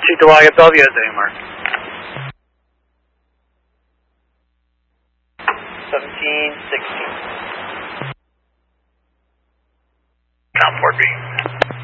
Proceed to Wyatt Bellevue as Mark. 1716. Comport B.